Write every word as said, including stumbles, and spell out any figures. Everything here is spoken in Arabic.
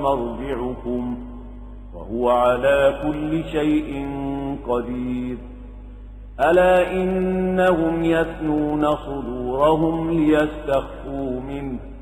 مرجعكم وهو على كل شيء قدير. ألا إنهم يثنون صدورهم ليستخفوا منه